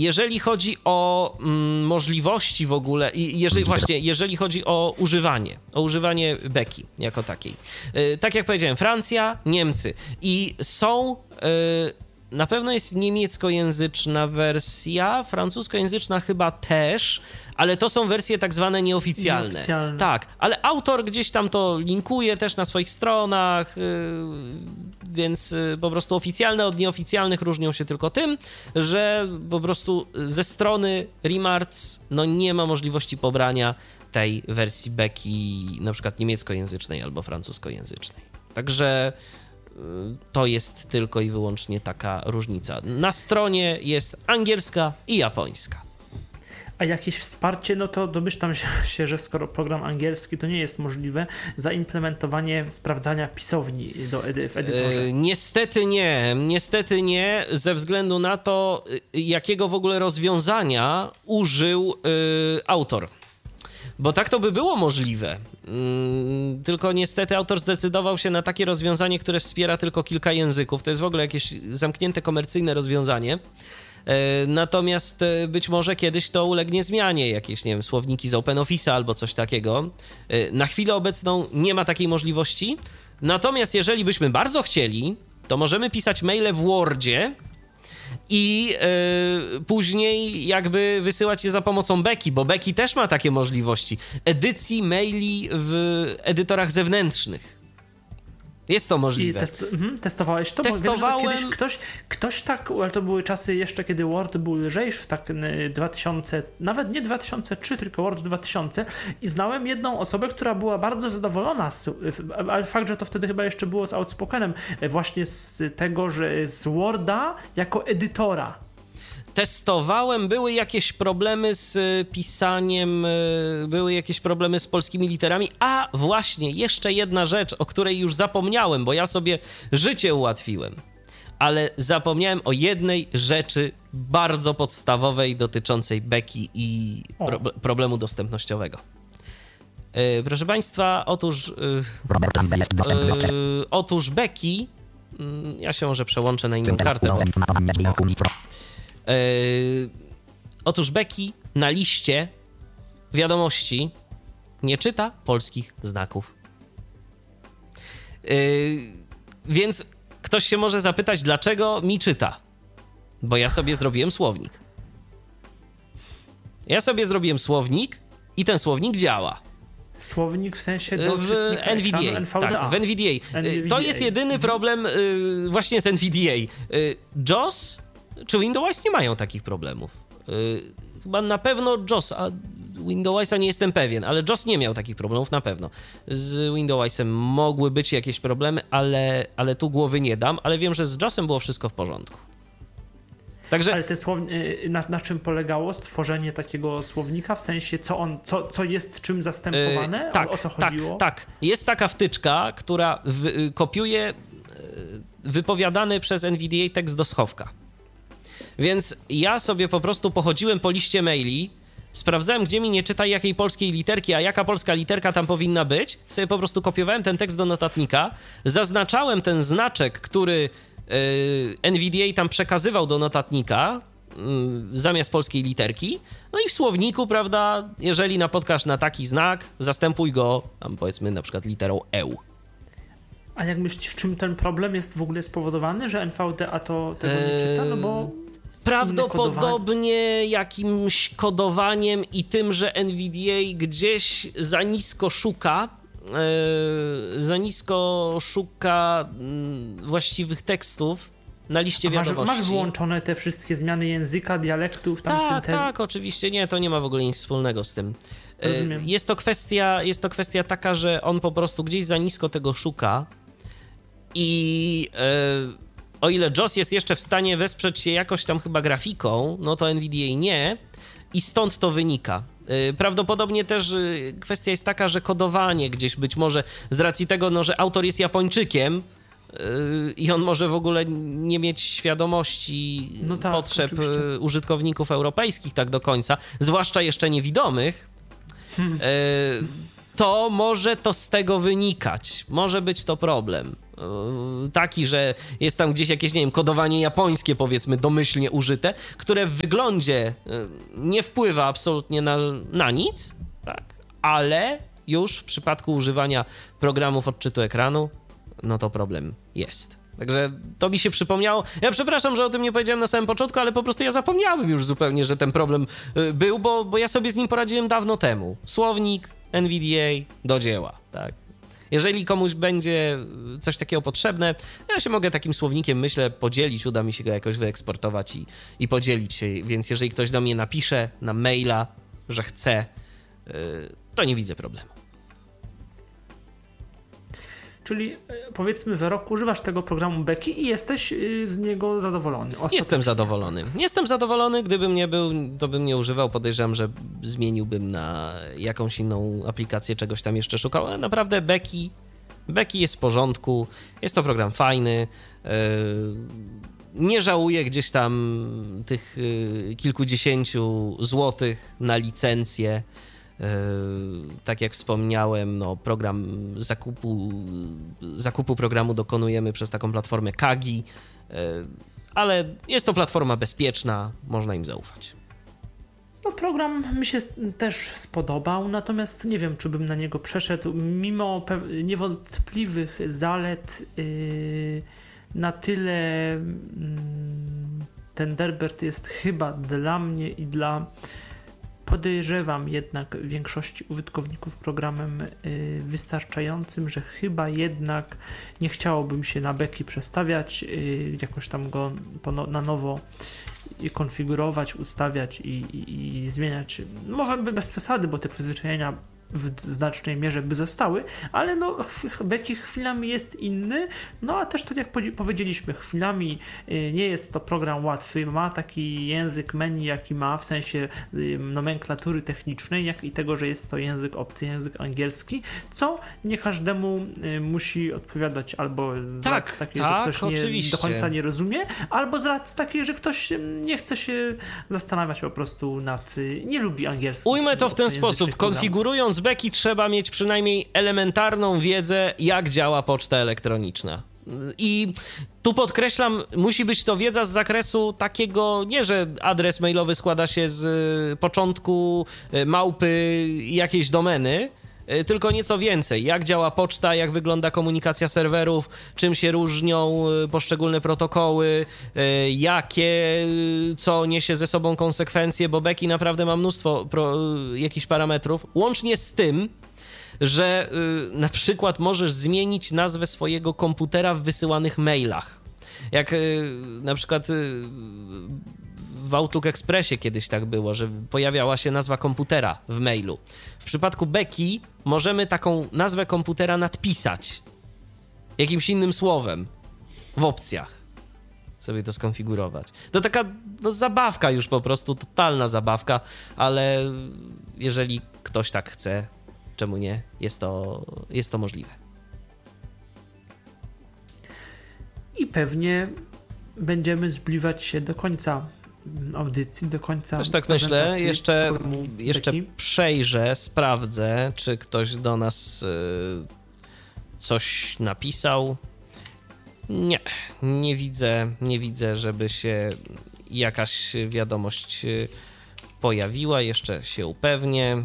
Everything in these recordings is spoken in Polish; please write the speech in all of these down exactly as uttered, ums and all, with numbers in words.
jeżeli chodzi o mm, możliwości w ogóle, i jeżeli, właśnie, jeżeli chodzi o używanie, o używanie beki jako takiej. Yy, tak jak powiedziałem, Francja, Niemcy i są... Yy, na pewno jest niemieckojęzyczna wersja, francuskojęzyczna chyba też, ale to są wersje tak zwane nieoficjalne. Nieoficjalne. Tak, ale autor gdzieś tam to linkuje też na swoich stronach, yy, więc yy, po prostu oficjalne od nieoficjalnych różnią się tylko tym, że po prostu ze strony Remarts no nie ma możliwości pobrania tej wersji beki na przykład niemieckojęzycznej albo francuskojęzycznej. Także to jest tylko i wyłącznie taka różnica. Na stronie jest angielska i japońska. A jakieś wsparcie, no to domyślam się, że skoro program angielski, to nie jest możliwe zaimplementowanie sprawdzania pisowni do edy- w edytorze. Yy, niestety nie, niestety nie, ze względu na to, jakiego w ogóle rozwiązania użył yy, autor. Bo tak to by było możliwe, hmm, tylko niestety autor zdecydował się na takie rozwiązanie, które wspiera tylko kilka języków. To jest w ogóle jakieś zamknięte komercyjne rozwiązanie. Natomiast być może kiedyś to ulegnie zmianie, jakieś, nie wiem, słowniki z OpenOffice'a albo coś takiego. Na chwilę obecną nie ma takiej możliwości. Natomiast jeżeli byśmy bardzo chcieli, to możemy pisać maile w Wordzie i yy, później jakby wysyłać je za pomocą beki, bo beki też ma takie możliwości edycji maili w edytorach zewnętrznych. Jest to możliwe. I test, mhm, testowałeś to? Testowałem. Bo wiem, że kiedyś ktoś, ktoś tak, ale to były czasy jeszcze, kiedy Word był lżejszy, tak dwa tysiące, nawet nie dwa tysiące trzy, tylko Word dwa tysiące i znałem jedną osobę, która była bardzo zadowolona, z, ale fakt, że to wtedy chyba jeszcze było z Outspokenem, właśnie z tego, że z Worda jako edytora. Testowałem, były jakieś problemy z pisaniem, były jakieś problemy z polskimi literami, a właśnie jeszcze jedna rzecz, o której już zapomniałem, bo ja sobie życie ułatwiłem, ale zapomniałem o jednej rzeczy bardzo podstawowej dotyczącej beki i pro- problemu dostępnościowego. Yy, proszę Państwa, otóż yy, yy, otóż beki, yy, ja się może przełączę na inną kartę. Yy, otóż beki na liście wiadomości nie czyta polskich znaków. Yy, więc ktoś się może zapytać, dlaczego mi czyta? Bo ja sobie zrobiłem słownik. Ja sobie zrobiłem słownik i ten słownik działa. Słownik w sensie do w N V D A. N V D A. Tak, w N V D A. N V D A. To jest jedyny problem yy, właśnie z N V D A. Yy, JAWS czy Windows nie mają takich problemów. Yy, chyba na pewno JAWS, a Windowsa nie jestem pewien, ale JAWS nie miał takich problemów na pewno. Z Windowsem mogły być jakieś problemy, ale, ale tu głowy nie dam, ale wiem, że z JAWSem było wszystko w porządku. Także... Ale te słow... na, na czym polegało stworzenie takiego słownika? W sensie, co on, co, co jest czym zastępowane? Yy, tak, o, o co chodziło? Tak, tak. Jest taka wtyczka, która w, kopiuje wypowiadany przez N V D A tekst do schowka. Więc ja sobie po prostu pochodziłem po liście maili, sprawdzałem, gdzie mi nie czyta jakiej polskiej literki, a jaka polska literka tam powinna być. Sobie po prostu kopiowałem ten tekst do notatnika, zaznaczałem ten znaczek, który yy, N V D A tam przekazywał do notatnika yy, zamiast polskiej literki. No i w słowniku, prawda, jeżeli napotkasz na taki znak, zastępuj go, tam powiedzmy na przykład literą E. A jak myślisz, czym ten problem jest w ogóle spowodowany, że N V D A to tego nie czyta? No bo prawdopodobnie jakimś kodowaniem i tym, że N V D A gdzieś za nisko szuka, yy, za nisko szuka yy, właściwych tekstów na liście masz, wiadomości. Masz wyłączone te wszystkie zmiany języka, dialektów? Tam tak, syntezy? tak, oczywiście. Nie, to nie ma w ogóle nic wspólnego z tym. Rozumiem. Yy, jest to kwestia, jest to kwestia taka, że on po prostu gdzieś za nisko tego szuka i... Yy, o ile JAWS jest jeszcze w stanie wesprzeć się jakoś tam chyba grafiką, no to N V D A nie i stąd to wynika. Prawdopodobnie też kwestia jest taka, że kodowanie gdzieś być może z racji tego, no, że autor jest Japończykiem i on może w ogóle nie mieć świadomości no tak, potrzeb oczywiście. Użytkowników europejskich tak do końca, zwłaszcza jeszcze niewidomych, hmm. to może to z tego wynikać. Może być to problem. taki, że jest tam gdzieś jakieś, nie wiem, kodowanie japońskie, powiedzmy, domyślnie użyte, które w wyglądzie nie wpływa absolutnie na, na nic, tak, ale już w przypadku używania programów odczytu ekranu, no to problem jest. Także to mi się przypomniało. Ja przepraszam, że o tym nie powiedziałem na samym początku, ale po prostu ja zapomniałem już zupełnie, że ten problem był, bo, bo ja sobie z nim poradziłem dawno temu. Słownik, N V D A, do dzieła, tak. Jeżeli komuś będzie coś takiego potrzebne, ja się mogę takim słownikiem, myślę, podzielić, uda mi się go jakoś wyeksportować i, i podzielić się, więc jeżeli ktoś do mnie napisze na maila, że chce, to nie widzę problemu. Czyli powiedzmy, że rok używasz tego programu Beki i jesteś z niego zadowolony. Ostatecznie. Jestem zadowolony. Jestem zadowolony, gdybym nie był, to bym nie używał. Podejrzewam, że zmieniłbym na jakąś inną aplikację, czegoś tam jeszcze szukał. Ale naprawdę Beki, Beki jest w porządku. Jest to program fajny. Nie żałuję gdzieś tam tych kilkudziesięciu złotych na licencję. Tak jak wspomniałem, no, program zakupu, zakupu programu dokonujemy przez taką platformę Kagi, ale jest to platforma bezpieczna, można im zaufać. No, program mi się też spodobał, natomiast nie wiem, czy bym na niego przeszedł, mimo pew- niewątpliwych zalet, yy, na tyle yy, ten Derbert jest chyba dla mnie i dla podejrzewam jednak większości użytkowników programem y, wystarczającym, że chyba jednak nie chciałbym się na Beki przestawiać, y, jakoś tam go no, na nowo konfigurować, ustawiać i, i, i zmieniać. Może bez przesady, bo te przyzwyczajenia w znacznej mierze by zostały, ale no Beki chwilami jest inny, no a też tak jak powiedzieliśmy, chwilami nie jest to program łatwy, ma taki język menu, jaki ma, w sensie nomenklatury technicznej, jak i tego, że jest to język obcy, język angielski, co nie każdemu musi odpowiadać, albo z tak, racji takiej, tak, że ktoś nie, oczywiście. do końca nie rozumie, albo z racji takiej, że ktoś nie chce się zastanawiać po prostu nad, nie lubi angielskiego. Ujmę to w ten sposób, konfigurując Beki trzeba mieć przynajmniej elementarną wiedzę, jak działa poczta elektroniczna. I tu podkreślam, musi być to wiedza z zakresu takiego, nie że adres mailowy składa się z początku małpy jakiejś domeny, tylko nieco więcej. Jak działa poczta, jak wygląda komunikacja serwerów, czym się różnią poszczególne protokoły, jakie, co niesie ze sobą konsekwencje, bo Beki naprawdę ma mnóstwo pro, jakichś parametrów, łącznie z tym, że y, na przykład możesz zmienić nazwę swojego komputera w wysyłanych mailach. Jak y, na przykład y, w Outlook Expressie kiedyś tak było, że pojawiała się nazwa komputera w mailu. W przypadku Beki możemy taką nazwę komputera nadpisać jakimś innym słowem w opcjach. Sobie to skonfigurować. To taka no, zabawka już po prostu, totalna zabawka, ale jeżeli ktoś tak chce, czemu nie? Jest to, jest to możliwe. I pewnie będziemy zbliżać się do końca audycji, do końca. Też tak myślę. Jeszcze, jeszcze przejrzę, sprawdzę, czy ktoś do nas y, coś napisał. Nie, nie widzę, nie widzę, żeby się jakaś wiadomość pojawiła. Jeszcze się upewnię.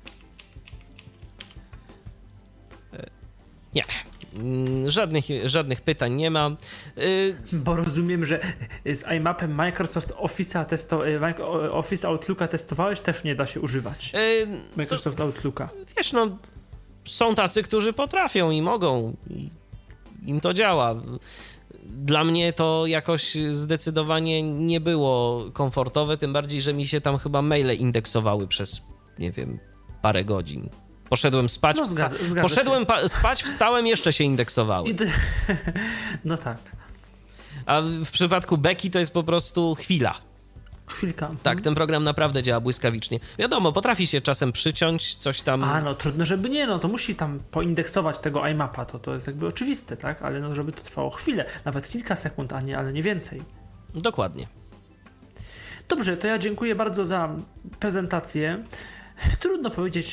Nie, żadnych, żadnych pytań nie ma. Bo rozumiem, że z iMapem Microsoft Office'a testo, Office Outlooka testowałeś, też nie da się używać. Microsoft to, Outlooka. Wiesz, no, są tacy, którzy potrafią i mogą. I im to działa. Dla mnie to jakoś zdecydowanie nie było komfortowe, tym bardziej, że mi się tam chyba maile indeksowały przez, nie wiem, parę godzin. Poszedłem spać, no, wsta- zgadza, zgadza poszedłem pa- spać, wstałem, jeszcze się indeksowały. Ty... No tak. A w przypadku Beki to jest po prostu chwila. Chwilka. Tak, ten program naprawdę działa błyskawicznie. Wiadomo, potrafi się czasem przyciąć, coś tam... A, no trudno, żeby nie, no to musi tam poindeksować tego iMapa, to, to jest jakby oczywiste, tak? Ale no, żeby to trwało chwilę, nawet kilka sekund, a nie, ale nie więcej. Dokładnie. Dobrze, to ja dziękuję bardzo za prezentację. Trudno powiedzieć,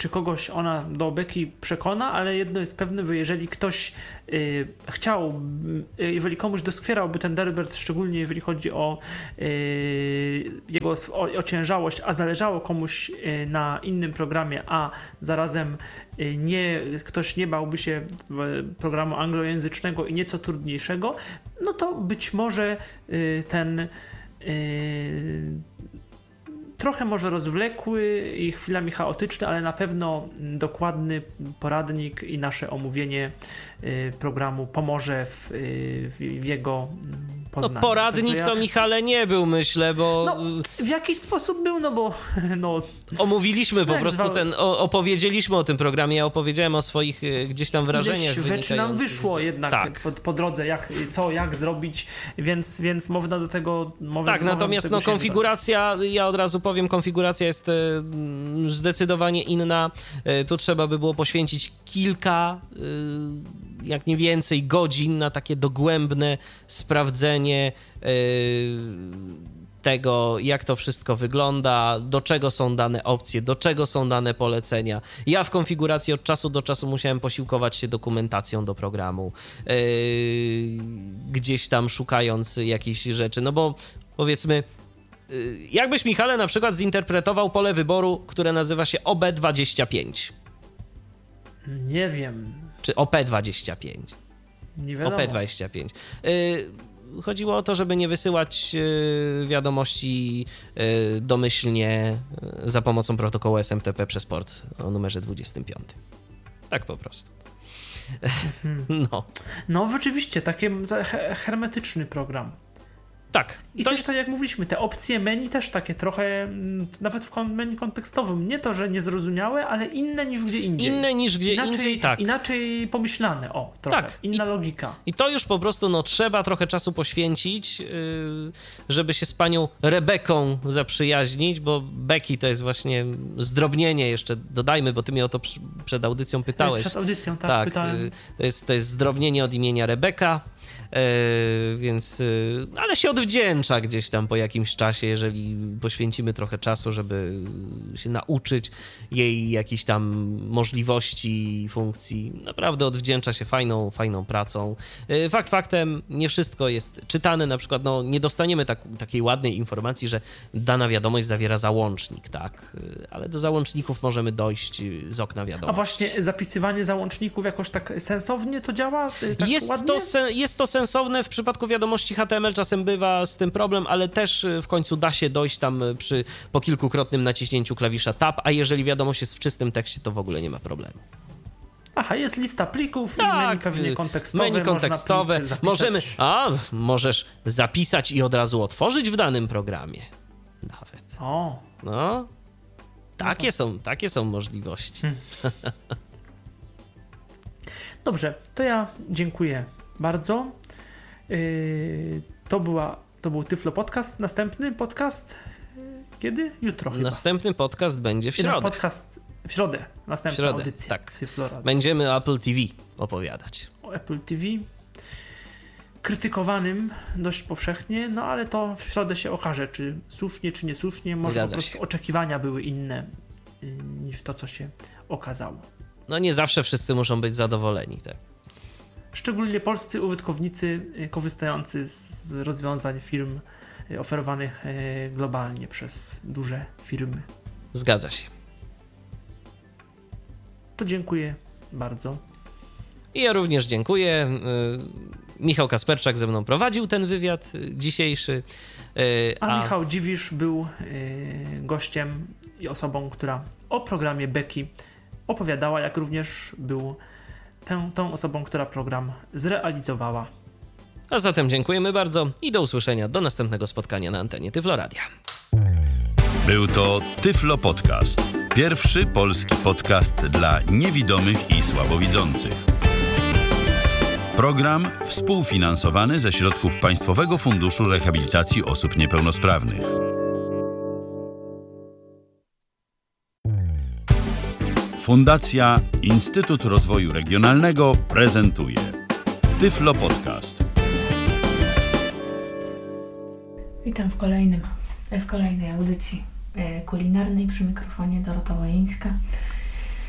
czy kogoś ona do beki przekona, ale jedno jest pewne, że jeżeli ktoś y, chciał, y, jeżeli komuś doskwierałby ten Delbert, szczególnie jeżeli chodzi o y, jego o, o ciężałość, a zależało komuś y, na innym programie, a zarazem y, nie, ktoś nie bałby się programu anglojęzycznego i nieco trudniejszego, no to być może y, ten y, trochę może rozwlekły i chwilami chaotyczny, ale na pewno dokładny poradnik i nasze omówienie programu pomoże w, w jego poznaniu. No poradnik to, ja... to Michale nie był, myślę, bo... No, w jakiś sposób był, no bo... No, omówiliśmy po prostu zwał... ten, o, opowiedzieliśmy o tym programie, ja opowiedziałem o swoich gdzieś tam wrażeniach. Ileś rzeczy nam wyszło z... jednak tak. po, po drodze, jak, co, jak zrobić, więc, więc można do tego... Można, tak, natomiast do tego no, konfiguracja, ja od razu powiem, konfiguracja jest e, zdecydowanie inna. E, tu trzeba by było poświęcić kilka... E, jak nie więcej godzin na takie dogłębne sprawdzenie yy, tego, jak to wszystko wygląda, do czego są dane opcje, do czego są dane polecenia. Ja w konfiguracji od czasu do czasu musiałem posiłkować się dokumentacją do programu, yy, gdzieś tam szukając jakichś rzeczy, no bo powiedzmy, yy, jakbyś, Michale, na przykład zinterpretował pole wyboru, które nazywa się O B dwadzieścia pięć? Nie wiem. Czy O P dwadzieścia pięć? Nie wiadomo. O P dwadzieścia pięć. Yy, chodziło o to, żeby nie wysyłać yy, wiadomości yy, domyślnie yy, za pomocą protokołu S M T P przez port o numerze dwudziestym piątym. Tak po prostu. no. No rzeczywiście, taki hermetyczny program. Tak. I też jest... tak jak mówiliśmy, te opcje menu też takie trochę, nawet w menu kontekstowym, nie to, że niezrozumiałe, ale inne niż gdzie indziej. Inne niż gdzie inaczej, indziej, tak. Inaczej pomyślane, o, trochę. Tak. Inna I, logika. I to już po prostu, no, trzeba trochę czasu poświęcić, yy, żeby się z panią Rebeką zaprzyjaźnić, bo Becky to jest właśnie zdrobnienie jeszcze, dodajmy, bo ty mnie o to przy, przed audycją pytałeś. Przed audycją, tak, tak pytałem. Yy, to jest, to jest zdrobnienie od imienia Rebeka. Yy, więc, yy, ale się odwdzięcza gdzieś tam po jakimś czasie, jeżeli poświęcimy trochę czasu, żeby się nauczyć jej jakichś tam możliwości, funkcji. Naprawdę odwdzięcza się fajną, fajną pracą. Yy, fakt faktem, nie wszystko jest czytane, na przykład no, nie dostaniemy tak, takiej ładnej informacji, że dana wiadomość zawiera załącznik, tak, yy, ale do załączników możemy dojść z okna wiadomości. A właśnie zapisywanie załączników jakoś tak sensownie to działa? Tak jest, ładnie? to sen, jest to sensowne, w przypadku wiadomości H T M L czasem bywa z tym problem, ale też w końcu da się dojść tam przy po kilkukrotnym naciśnięciu klawisza Tab, a jeżeli wiadomość jest w czystym tekście, to w ogóle nie ma problemu. Aha, jest lista plików tak, i menu pewnie kontekstowe. Menu kontekstowe. Możemy, a możesz zapisać i od razu otworzyć w danym programie. Nawet. O. No. Takie, no to... są, takie są możliwości. Hmm. Dobrze, to ja dziękuję bardzo. Yy, to, była, to był Tyflo Podcast. Następny podcast kiedy? Jutro chyba. Następny podcast będzie w środę. Podcast w środę. Następna w środę, audycja. Tak. Będziemy o Apple T V opowiadać. O Apple T V. Krytykowanym dość powszechnie, no ale to w środę się okaże, czy słusznie, czy niesłusznie. Może Zgadza po prostu się. Oczekiwania były inne yy, niż to, co się okazało. No nie zawsze wszyscy muszą być zadowoleni, tak. Szczególnie polscy użytkownicy korzystający z rozwiązań firm oferowanych globalnie przez duże firmy. Zgadza się. To dziękuję bardzo. I ja również dziękuję. Michał Kasperczak ze mną prowadził ten wywiad dzisiejszy. A, a Michał Dziwisz był gościem i osobą, która o programie Beki opowiadała, jak również był Tą, tą osobą, która program zrealizowała. A zatem dziękujemy bardzo i do usłyszenia do następnego spotkania na antenie Tyflo Radia. Był to Tyflo Podcast. Pierwszy polski podcast dla niewidomych i słabowidzących. Program współfinansowany ze środków Państwowego Funduszu Rehabilitacji Osób Niepełnosprawnych. Fundacja Instytut Rozwoju Regionalnego prezentuje Tyflo Podcast. Witam w kolejnym, w kolejnej audycji kulinarnej, przy mikrofonie Dorota Wojeńska.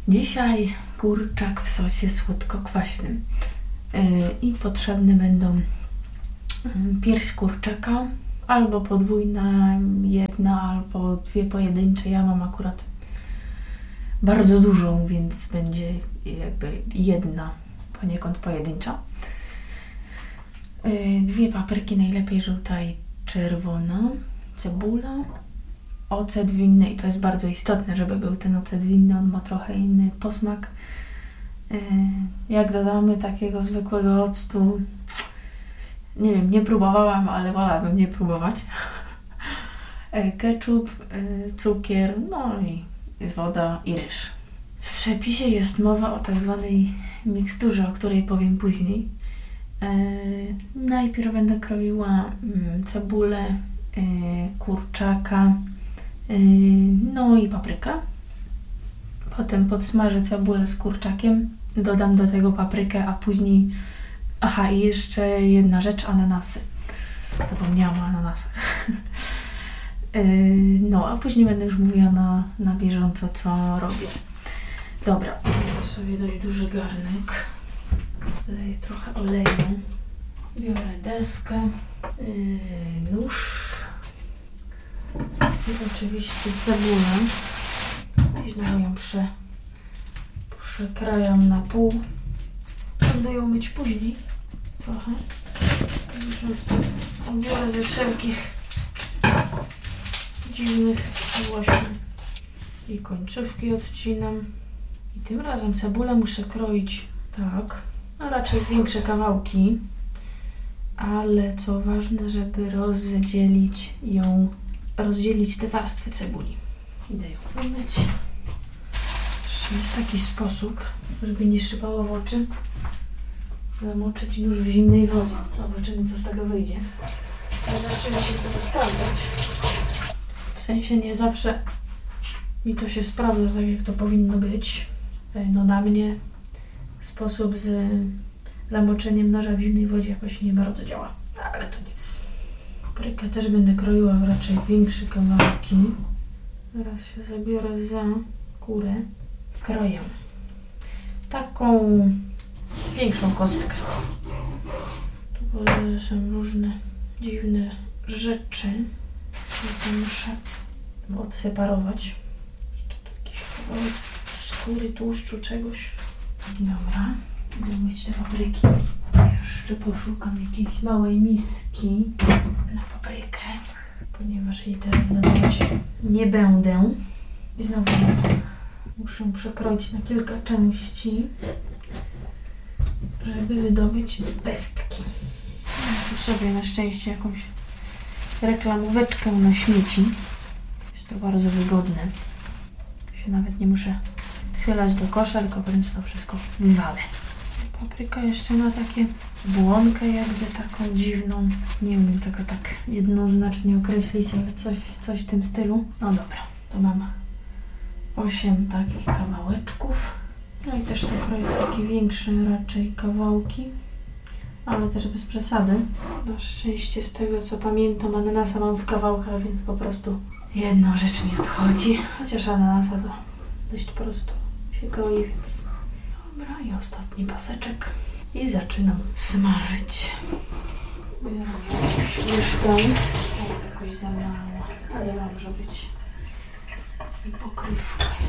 Dzisiaj kurczak w sosie słodko-kwaśnym. Yy, I potrzebne będą yy, pierś kurczaka, albo podwójna, jedna, albo dwie pojedyncze. Ja mam akurat bardzo dużą, więc będzie jakby jedna poniekąd pojedyncza. Yy, dwie papryki, najlepiej żółta i czerwona, cebula, ocet winny i to jest bardzo istotne, żeby był ten ocet winny, on ma trochę inny posmak. Yy, jak dodamy takiego zwykłego octu, nie wiem, nie próbowałam, ale wolałabym nie próbować. yy, ketchup, yy, cukier, no i woda i ryż. W przepisie jest mowa o tak zwanej miksturze, o której powiem później. Yy, najpierw będę kroiła yy, cebulę, yy, kurczaka, yy, no i paprykę. Potem podsmażę cebulę z kurczakiem, dodam do tego paprykę, a później... Aha, i jeszcze jedna rzecz, ananasy. Zapomniałam o ananasach. yy, no, a później będę już mówiła na, na bieżąco, co robię. Dobra, biorę sobie dość duży garnek. Dodaję trochę oleju. Biorę deskę, yy, nóż i oczywiście cebulę. I znowu ją prze, przekrajam na pół. Będę ją myć później. Trochę. Biorę ze wszelkich dziwnych właśnie i końcówki odcinam. I tym razem cebulę muszę kroić tak, a raczej większe kawałki, ale co ważne, żeby rozdzielić ją, rozdzielić te warstwy cebuli. Idę ją umyć. Jest taki sposób, żeby nie szczypało w oczy. Zamoczyć nóż w zimnej wodzie. Zobaczymy, co z tego wyjdzie. Ale raczej muszę sobie sprawdzać. W sensie nie zawsze mi to się sprawdza tak, jak to powinno być. No na mnie sposób z zamoczeniem noża w zimnej wodzie jakoś nie bardzo działa. Ale to nic. Paprykę też będę kroiła w raczej większe kawałki. Teraz się zabiorę za kurę. Kroję taką większą kostkę. Tu są różne dziwne rzeczy. Ja muszę odseparować. To jakiś kawałek skóry, tłuszczu, czegoś. Dobra, będę myć te papryki. Jeszcze poszukam jakiejś małej miski na paprykę, ponieważ jej teraz dodawać nie będę. I znowu muszę przekroić na kilka części, żeby wydobyć pestki. Mam tu sobie na szczęście jakąś reklamóweczkę na śmieci. Jest to bardzo wygodne. Się nawet nie muszę schylać do kosza, tylko potem to wszystko wywalę. Papryka jeszcze ma takie błonkę jakby taką dziwną. Nie umiem tego tak jednoznacznie określić, ale coś, coś w tym stylu. No dobra, to mam osiem takich kawałeczków. No i też to kroję w takie większe raczej kawałki, ale też bez przesady. Na szczęście z tego co pamiętam, ananasa mam w kawałkach, więc po prostu jedna rzecz mi odchodzi. Chociaż ananasa to dość prosto się kroi, więc dobra. I ostatni paseczek. I zaczynam smażyć. Biorę jakąś łyżkę. To jest jakoś za mało, ale może być i pokrywkę.